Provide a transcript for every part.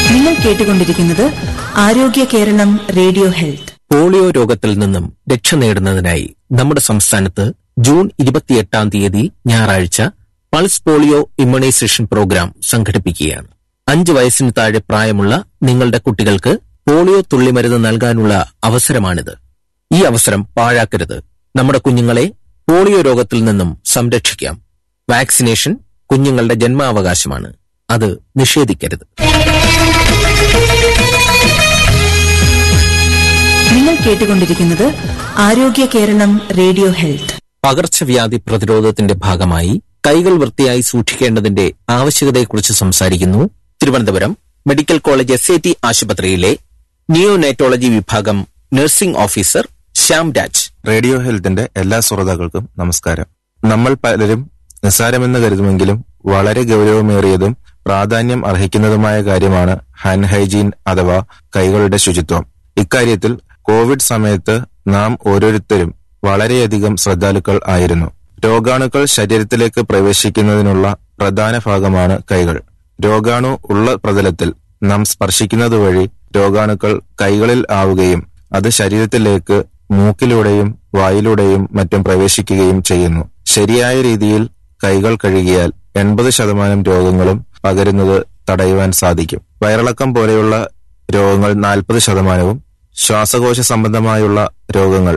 നിങ്ങൾ കേട്ടുകൊണ്ടിരിക്കുന്നത് ആരോഗ്യ കേരളം റേഡിയോ ഹെൽത്ത്. പോളിയോ രോഗത്തിൽ നിന്നും രക്ഷ നേടുന്നതിനായി നമ്മുടെ സംസ്ഥാനത്ത് ജൂൺ 28 ഞായറാഴ്ച പൾസ് പോളിയോ ഇമ്മ്യൂണൈസേഷൻ പ്രോഗ്രാം സംഘടിപ്പിക്കുകയാണ്. 5 വയസ്സിന് താഴെ പ്രായമുള്ള നിങ്ങളുടെ കുട്ടികൾക്ക് പോളിയോ തുള്ളിമരുന്ന് നൽകാനുള്ള അവസരമാണിത്. ഈ അവസരം പാഴാക്കരുത്. നമ്മുടെ കുഞ്ഞുങ്ങളെ പോളിയോ രോഗത്തിൽ നിന്നും സംരക്ഷിക്കാം. വാക്സിനേഷൻ കുഞ്ഞുങ്ങളുടെ ജന്മാവകാശമാണ്. അത് നിഷേധിക്കരുത്. നിങ്ങൾ കേട്ടുകൊണ്ടിരിക്കുന്നത് ആരോഗ്യ കേരളം റേഡിയോ ഹെൽത്ത്. പകർച്ചവ്യാധി പ്രതിരോധത്തിന്റെ ഭാഗമായി കൈകൾ വൃത്തിയായി സൂക്ഷിക്കേണ്ടതിന്റെ ആവശ്യകതയെക്കുറിച്ച് സംസാരിക്കുന്നു തിരുവനന്തപുരം മെഡിക്കൽ കോളേജ് SAT ആശുപത്രിയിലെ നിയോനൈറ്റോളജി വിഭാഗം nursing officer Shyam Raj. Radio ഹെൽത്തിന്റെ എല്ലാ ശ്രോതാക്കൾക്കും നമസ്കാരം. നമ്മൾ പലരും നിസ്സാരമെന്ന് കരുതുമെങ്കിലും വളരെ ഗൗരവമേറിയതും പ്രാധാന്യം അർഹിക്കുന്നതുമായ കാര്യമാണ് ഹാൻഡ് ഹൈജീൻ അഥവാ കൈകളുടെ ശുചിത്വം. ഇക്കാര്യത്തിൽ കോവിഡ് സമയത്ത് നാം ഓരോരുത്തരും വളരെയധികം ശ്രദ്ധാലുക്കൾ ആയിരുന്നു. രോഗാണുക്കൾ ശരീരത്തിലേക്ക് പ്രവേശിക്കുന്നതിനുള്ള പ്രധാന ഭാഗമാണ് കൈകൾ. രോഗാണു ഉള്ള പ്രതലത്തിൽ നാം സ്പർശിക്കുന്നത് വഴി രോഗാണുക്കൾ കൈകളിൽ ആവുകയും അത് ശരീരത്തിലേക്ക് മൂക്കിലൂടെയും വായിലൂടെയും മറ്റും പ്രവേശിക്കുകയും ചെയ്യുന്നു. ശരിയായ രീതിയിൽ കൈകൾ കഴുകിയാൽ 80% രോഗങ്ങളും പകരുന്നത് തടയുവാൻ സാധിക്കും. വയറിളക്കം പോലെയുള്ള രോഗങ്ങൾ 40%, ശ്വാസകോശ സംബന്ധമായുള്ള രോഗങ്ങൾ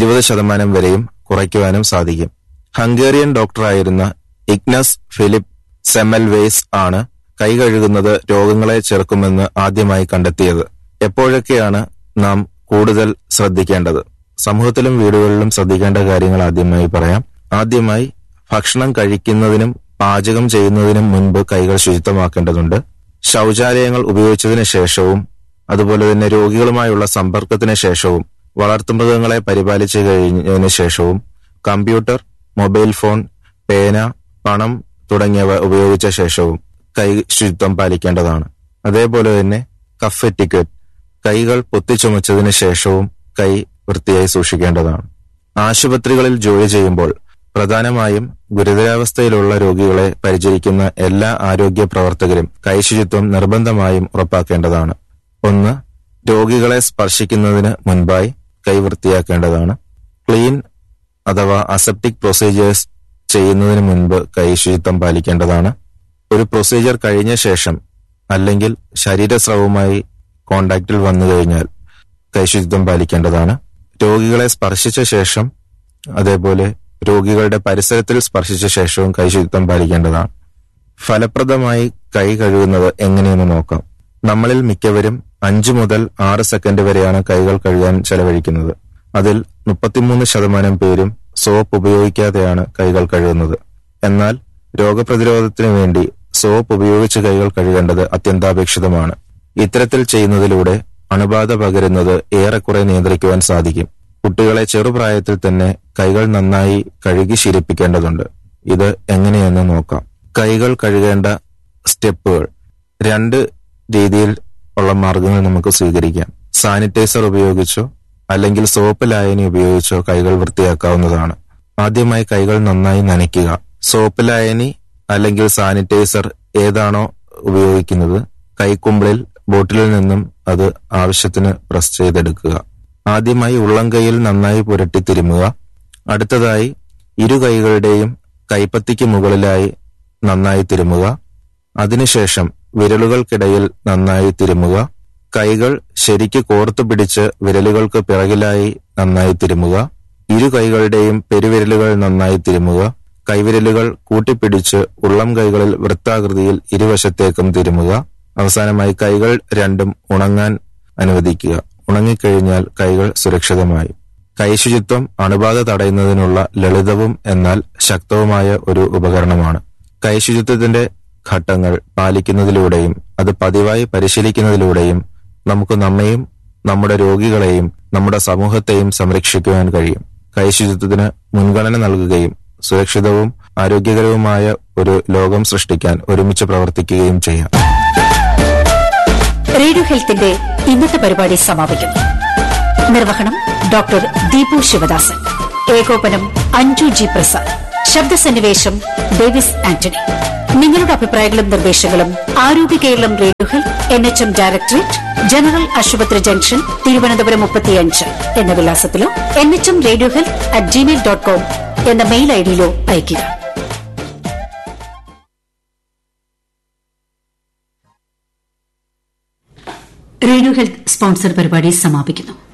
20% വരെയും കുറയ്ക്കുവാനും സാധിക്കും. ഹംഗേറിയൻ ഡോക്ടറായിരുന്ന ഇഗ്നസ് ഫിലിപ്പ് സെമൽവേസ് ആണ് കൈ കഴുകുന്നത് രോഗങ്ങളെ ചെറുക്കുമെന്ന് ആദ്യമായി കണ്ടെത്തിയത്. എപ്പോഴൊക്കെയാണ് നാം കൂടുതൽ ശ്രദ്ധിക്കേണ്ടത്? സമൂഹത്തിലും വീടുകളിലും ശ്രദ്ധിക്കേണ്ട കാര്യങ്ങൾ ആദ്യമായി പറയാം. ആദ്യമായി ഭക്ഷണം കഴിക്കുന്നതിനും പാചകം ചെയ്യുന്നതിനും മുൻപ് കൈകൾ ശുചിത്വമാക്കേണ്ടതുണ്ട്. ശൗചാലയങ്ങൾ ഉപയോഗിച്ചതിന് ശേഷവും അതുപോലെ തന്നെ രോഗികളുമായുള്ള സമ്പർക്കത്തിന് ശേഷവും വളർത്തുമൃഗങ്ങളെ പരിപാലിച്ചു കഴിഞ്ഞതിന് ശേഷവും കമ്പ്യൂട്ടർ, മൊബൈൽ ഫോൺ, പേന, പണം തുടങ്ങിയവ ഉപയോഗിച്ച ശേഷവും കൈ ശുചിത്വം പാലിക്കേണ്ടതാണ്. അതേപോലെ തന്നെ കഫ് എറ്റിക്വറ്റ്, കൈകൾ പൊത്തിച്ചുമച്ചതിന് ശേഷവും കൈ വൃത്തിയായി സൂക്ഷിക്കേണ്ടതാണ്. ആശുപത്രികളിൽ ജോലി ചെയ്യുമ്പോൾ പ്രധാനമായും ഗുരുതരാവസ്ഥയിലുള്ള രോഗികളെ പരിചരിക്കുന്ന എല്ലാ ആരോഗ്യ പ്രവർത്തകരും കൈ ശുചിത്വം നിർബന്ധമായും ഉറപ്പാക്കേണ്ടതാണ്. 1. രോഗികളെ സ്പർശിക്കുന്നതിന് മുൻപായി കൈ വൃത്തിയാക്കേണ്ടതാണ്. ക്ലീൻ അഥവാ അസെപ്റ്റിക് പ്രൊസീജിയേഴ്സ് ചെയ്യുന്നതിന് മുൻപ് കൈ ശുചിത്വം പാലിക്കേണ്ടതാണ്. ഒരു പ്രൊസീജിയർ കഴിഞ്ഞ ശേഷം അല്ലെങ്കിൽ ശരീരസ്രവവുമായി കോണ്ടാക്റ്റിൽ വന്നു കഴിഞ്ഞാൽ കൈ ശുചിത്വം പാലിക്കേണ്ടതാണ്. രോഗികളെ സ്പർശിച്ച ശേഷം അതേപോലെ രോഗികളുടെ പരിസരത്തിൽ സ്പർശിച്ച ശേഷവും കൈ ശുചിത്വം പാലിക്കേണ്ടതാണ്. ഫലപ്രദമായി കൈ കഴുകുന്നത് എങ്ങനെയെന്ന് നോക്കാം. നമ്മളിൽ മിക്കവരും 5 മുതൽ 6 സെക്കൻഡ് വരെയാണ് കൈകൾ കഴുകാൻ ചെലവഴിക്കുന്നത്. അതിൽ 33% പേരും സോപ്പ് ഉപയോഗിക്കാതെയാണ് കൈകൾ കഴുകുന്നത്. എന്നാൽ രോഗപ്രതിരോധത്തിന് വേണ്ടി സോപ്പ് ഉപയോഗിച്ച് കൈകൾ കഴുകേണ്ടത് അത്യന്താപേക്ഷിതമാണ്. ഇത്തരത്തിൽ ചെയ്യുന്നതിലൂടെ അണുബാധ പകരുന്നത് ഏറെക്കുറെ നിയന്ത്രിക്കുവാൻ സാധിക്കും. കുട്ടികളെ ചെറുപ്രായത്തിൽ തന്നെ കൈകൾ നന്നായി കഴുകി ശീലിപ്പിക്കേണ്ടതുണ്ട്. ഇത് എങ്ങനെയെന്ന് നോക്കാം. കൈകൾ കഴുകേണ്ട സ്റ്റെപ്പുകൾ 2 രീതിയിൽ ഉള്ള മാർഗങ്ങൾ നമുക്ക് സ്വീകരിക്കാം. സാനിറ്റൈസർ ഉപയോഗിച്ചോ അല്ലെങ്കിൽ സോപ്പ് ലായനി ഉപയോഗിച്ചോ കൈകൾ വൃത്തിയാക്കാവുന്നതാണ്. ആദ്യമായി കൈകൾ നന്നായി നനയ്ക്കുക. സോപ്പ് ലായനി അല്ലെങ്കിൽ സാനിറ്റൈസർ ഏതാണോ ഉപയോഗിക്കുന്നത് കൈക്കുമ്പിളിൽ ബോട്ടിലിൽ നിന്നും അത് ആവശ്യത്തിന് പ്രസ് ചെയ്തെടുക്കുക. ആദ്യമായി ഉള്ളംകൈയിൽ നന്നായി പുരട്ടി തിരുമുക. അടുത്തതായി ഇരു കൈകളുടെയും കൈപ്പത്തിക്ക് മുകളിലായി നന്നായി തിരുമുക. അതിനുശേഷം വിരലുകൾക്കിടയിൽ നന്നായി തിരുമുക. കൈകൾ ശരിക്ക് കോർത്തു പിടിച്ച് വിരലുകൾക്ക് പിറകിലായി നന്നായി തിരുമുക. ഇരു കൈകളുടെയും പെരുവിരലുകൾ നന്നായി തിരുമുക. കൈവിരലുകൾ കൂട്ടിപ്പിടിച്ച് ഉള്ളം കൈകളിൽ വൃത്താകൃതിയിൽ ഇരുവശത്തേക്കും തിരുമുക. അവസാനമായി കൈകൾ രണ്ടും ഉണങ്ങാൻ അനുവദിക്കുക. ഉണങ്ങിക്കഴിഞ്ഞാൽ കൈകൾ സുരക്ഷിതമായി. കൈശുചിത്വം അണുബാധ തടയുന്നതിനുള്ള ലളിതവും എന്നാൽ ശക്തവുമായ ഒരു ഉപകരണമാണ്. കൈശുചിത്വത്തിന്റെ ഘട്ടങ്ങൾ പാലിക്കുന്നതിലൂടെയും അത് പതിവായി പരിശീലിക്കുന്നതിലൂടെയും നമുക്ക് നമ്മെയും നമ്മുടെ രോഗികളെയും നമ്മുടെ സമൂഹത്തെയും സംരക്ഷിക്കുവാൻ കഴിയും. കൈശുചിത്വത്തിന് മുൻഗണന നൽകുകയും സുരക്ഷിതവും ആരോഗ്യകരവുമായ ഒരു ലോകം സൃഷ്ടിക്കാൻ ഒരുമിച്ച് പ്രവർത്തിക്കുകയും ചെയ്യാം. റേഡിയോ ഹെൽത്തിന്റെ ഇന്നത്തെ പരിപാടി സമാപിക്കുന്നു. നിർവഹണം ഡോക്ടർ ദീപു ശിവദാസൻ. ഏകോപനം അഞ്ജു ജി പ്രസാദ്. ശബ്ദസന്നിവേശം ഡേവിസ് ആന്റണി. നിങ്ങളുടെ അഭിപ്രായങ്ങളും നിർദ്ദേശങ്ങളും ആരോഗ്യ Keralam radio health NHM directorate, general ആശുപത്രി ജംഗ്ഷൻ, തിരുവനന്തപുരം 35 എന്ന വിലാസത്തിലോ NHM റേഡിയോ ഹെൽത്ത്@gmail.com എന്ന മെയിൽ ഐഡിയിലോ അയയ്ക്കുക. റേഡിയോ ഹെൽത്ത് സ്പോൺസർ പരിപാടി സമാപിക്കുന്നു.